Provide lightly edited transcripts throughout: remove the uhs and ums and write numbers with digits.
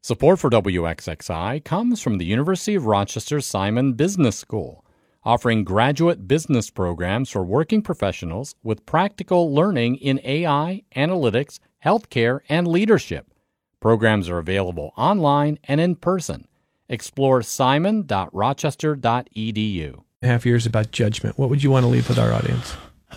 Support for WXXI comes from the University of Rochester Simon Business School, offering graduate business programs for working professionals with practical learning in AI, analytics, healthcare, and leadership. Programs are available online and in person. Explore simon.rochester.edu. Half years about judgment. What would you want to leave with our audience?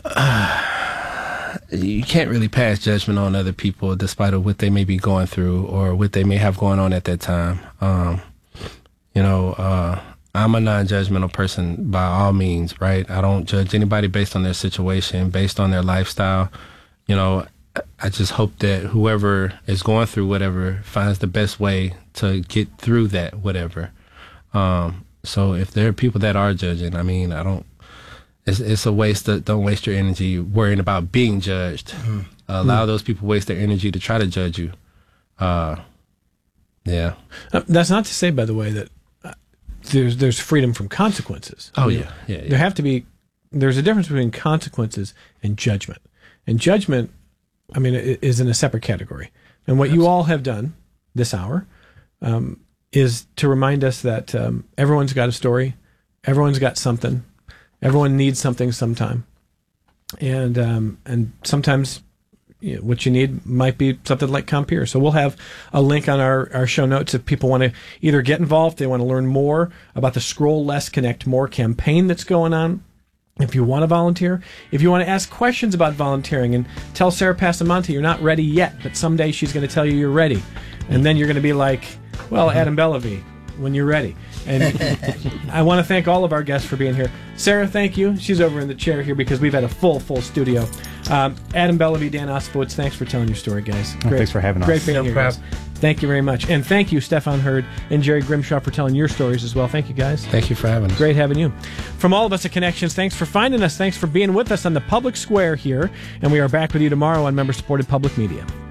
You can't really pass judgment on other people despite of what they may be going through or what they may have going on at that time. I'm a non-judgmental person by all means, right? I don't judge anybody based on their situation, based on their lifestyle. I just hope that whoever is going through whatever finds the best way to get through that whatever. So if there are people that are judging, it's a waste. Don't waste your energy worrying about being judged. Allow those people waste their energy to try to judge you. Yeah. That's not to say, by the way, that there's freedom from consequences. Yeah. There's a difference between consequences and judgment. And judgment, is in a separate category. And what you all have done this hour is to remind us that everyone's got a story, everyone's got something. Everyone needs something sometime, and sometimes what you need might be something like Compeer. So we'll have a link on our show notes if people want to either get involved, they want to learn more about the Scroll Less, Connect More campaign that's going on. If you want to volunteer, if you want to ask questions about volunteering, and tell Sarah Passamonte you're not ready yet, but someday she's going to tell you you're ready, and then you're going to be like, well, Adam Bellavy, when you're ready. And I want to thank all of our guests for being here. Sarah, thank you. She's over in the chair here because we've had a full studio. Adam Bellavy, Dan Ospowitz, thanks for telling your story, guys. Great. Thanks for having us. Great being here, guys. Thank you very much. And thank you, Stefan Hurd and Jerry Grimshaw, for telling your stories as well. Thank you, guys. Thank you for having us. Great having you. From all of us at Connections, thanks for finding us. Thanks for being with us on the Public Square here. And we are back with you tomorrow on member-supported public media.